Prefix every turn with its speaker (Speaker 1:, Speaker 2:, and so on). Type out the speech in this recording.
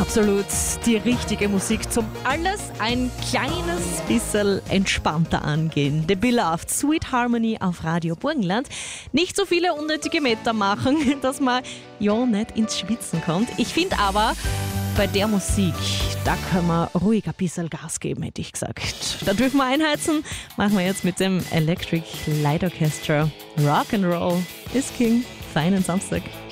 Speaker 1: Absolut die richtige Musik zum alles ein kleines bisschen entspannter angehen. The Beloved, Sweet Harmony auf Radio Burgenland. Nicht so viele unnötige Meter machen, dass man ja nicht ins Schwitzen kommt. Ich finde aber, bei der Musik, da können wir ruhig ein bisschen Gas geben, hätte ich gesagt. Da dürfen wir einheizen. Machen wir jetzt mit dem Electric Light Orchestra. Rock'n'Roll ist King. Feinen Samstag.